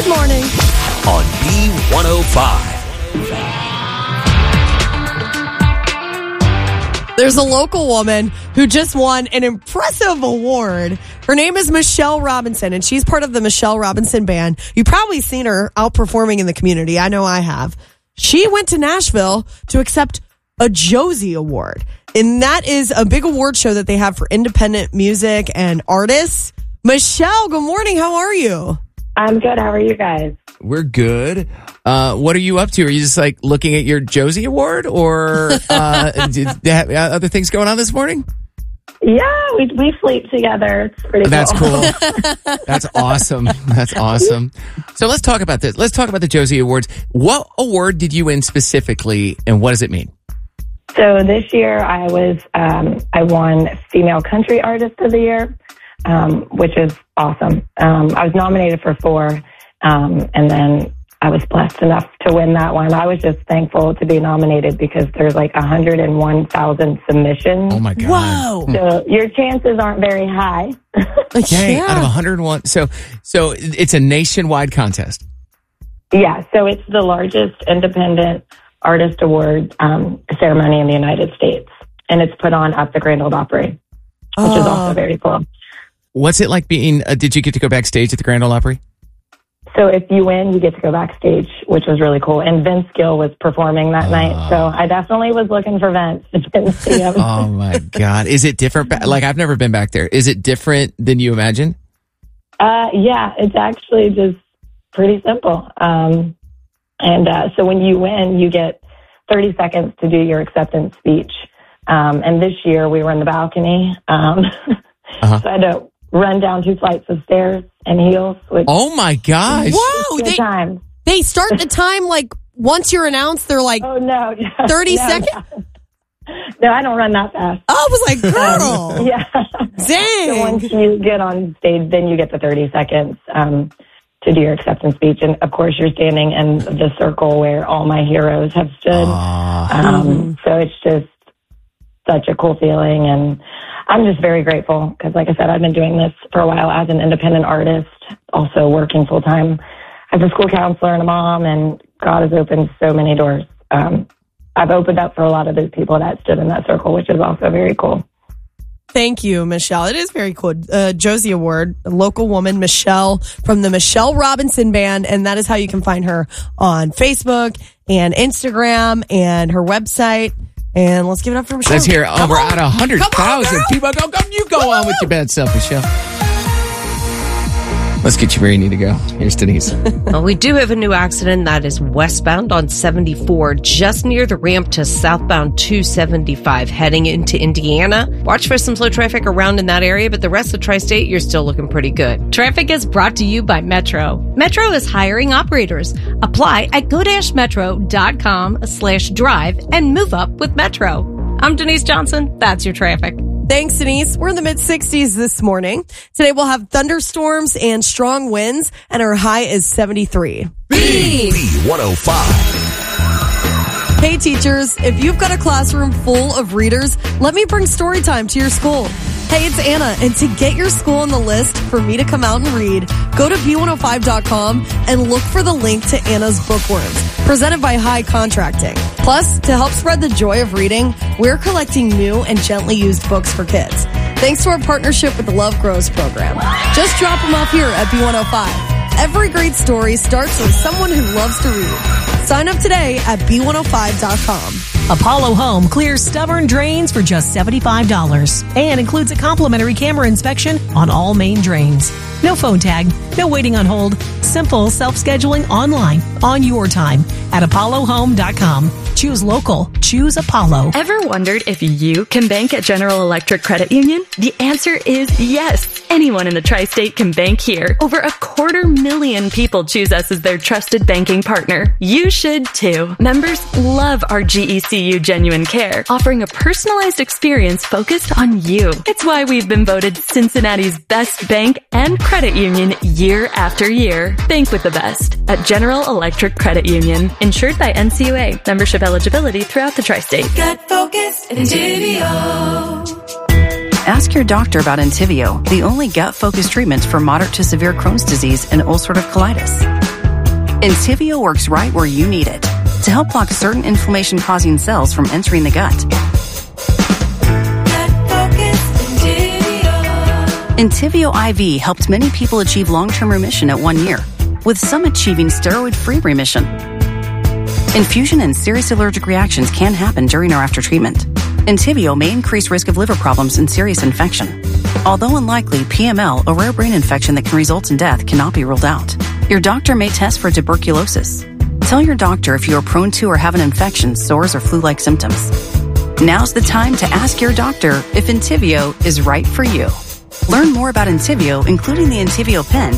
morning. On B105. There's a local woman who just won an impressive award. Her name is Michelle Robinson, and she's part of the Michelle Robinson Band. You've probably seen her out performing in the community. I know I have. She went to Nashville to accept a Josie Award, and that is a big award show that they have for independent music and artists. Michelle, good morning. How are you? I'm good. How are you guys? We're good. What are you up to? Are you just like looking at your Josie Award, or did they have other things going on this morning? Yeah, we sleep together. It's pretty That's cool. That's awesome. That's awesome. So let's talk about this. Let's talk about the Josie Awards. What award did you win specifically, and what does it mean? So this year I won Female Country Artist of the Year, which is awesome. I was nominated for 4, and then I was blessed enough to win that one. I was just thankful to be nominated because there's like 101,000 submissions. Oh my God. Whoa. So your chances aren't very high. Dang, out of 101. So it's a nationwide contest. Yeah, so it's the largest independent artist award ceremony in the United States. And it's put on at the Grand Ole Opry, which is also very cool. What's it like being, did you get to go backstage at the Grand Ole Opry? So if you win, you get to go backstage, which was really cool. And Vince Gill was performing that night. So I definitely was looking for Vince. Didn't see him. Oh my God. Is it different? Like, I've never been back there. Is it different than you imagined? Yeah, it's actually just pretty simple. So when you win, you get 30 seconds to do your acceptance speech. And this year we were in the balcony. So I had to run down 2 flights of stairs and heels. Which Oh my gosh. Whoa. They start the time like once you're announced, they're like 30 seconds? No, I don't run that fast. I was like, girl. Yeah. Dang. So once you get on stage, then you get the 30 seconds to do your acceptance speech. And of course, you're standing in the circle where all my heroes have stood. So it's just such a cool feeling. And I'm just very grateful because, like I said, I've been doing this for a while as an independent artist, also working full time as a school counselor and a mom. And God has opened so many doors. I've opened up for a lot of those people that stood in that circle, which is also very cool. Thank you, Michelle. It is very cool. Josie Award, a local woman, Michelle, from the Michelle Robinson Band. And that is how you can find her on Facebook and Instagram and her website. And let's give it up for Michelle. Let's hear it. We're at 100,000 people. Come, you go on with your bad self, Michelle. Let's get you where you need to go. Here's Denise. Well, we do have a new accident that is westbound on 74, just near the ramp to southbound 275, heading into Indiana. Watch for some slow traffic around in that area, but the rest of Tri-State, you're still looking pretty good. Traffic is brought to you by Metro. Metro is hiring operators. Apply at go-metro.com/drive and move up with Metro. I'm Denise Johnson. That's your traffic. Thanks, Denise. We're in the mid-60s this morning. Today we'll have thunderstorms and strong winds, and our high is 73. B105. Hey, teachers, if you've got a classroom full of readers, let me bring story time to your school. Hey, it's Anna, and to get your school on the list for me to come out and read, go to B105.com and look for the link to Anna's Bookworms, presented by High Contracting. Plus, to help spread the joy of reading, we're collecting new and gently used books for kids. Thanks to our partnership with the Love Grows program. Just drop them off here at B105. Every great story starts with someone who loves to read. Sign up today at B105.com. Apollo Home clears stubborn drains for just $75 and includes a complimentary camera inspection on all main drains. No phone tag, no waiting on hold. Simple self-scheduling online on your time at ApolloHome.com. Choose local. Choose Apollo. Ever wondered if you can bank at General Electric Credit Union? The answer is yes. Anyone in the Tri-State can bank here. Over 250,000 people choose us as their trusted banking partner. You should too. Members love our GECU Genuine Care, offering a personalized experience focused on you. It's why we've been voted Cincinnati's best bank and credit union year after year. Bank with the best at General Electric Credit Union. Insured by NCUA. Membership eligibility throughout the Tri-State. Gut Focus Entivio. Ask your doctor about Entivio, the only gut-focused treatment for moderate to severe Crohn's disease and ulcerative colitis. Entyvio works right where you need it to help block certain inflammation-causing cells from entering the gut. Entyvio IV helped many people achieve long-term remission at 1 year, with some achieving steroid-free remission. Infusion and serious allergic reactions can happen during or after treatment. Entyvio may increase risk of liver problems and serious infection. Although unlikely, PML, a rare brain infection that can result in death, cannot be ruled out. Your doctor may test for tuberculosis. Tell your doctor if you are prone to or have an infection, sores, or flu-like symptoms. Now's the time to ask your doctor if Entyvio is right for you. Learn more about Entyvio, including the Entyvio pen,